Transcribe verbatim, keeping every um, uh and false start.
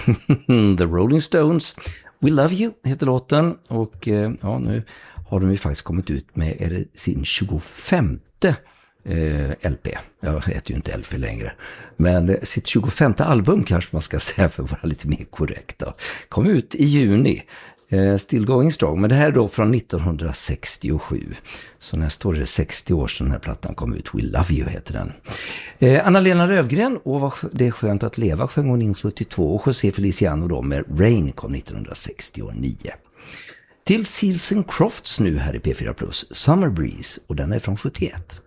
The Rolling Stones, We Love You heter låten, och ja, nu har de ju faktiskt kommit ut med är det sin tjugofemte eh, L P. Jag heter ju inte L P längre, men sitt tjugofemte album kanske man ska säga för att vara lite mer korrekt då. Kom ut i juni. Eh, Still Going Strong, men det här är då från nittonhundrasextiosju. Så nästa år är det sextio år sedan den här plattan kom ut. We Love You heter den. eh, Anna-Lena Löfgren, och vad det är skönt att leva, sjöng hon in sjuttiotvå, och José Feliciano då med Rain kom nittonhundrasextionio. Till Seals and Crofts nu här i P fyra Plus, Summer Breeze, och den är från sjuttioett.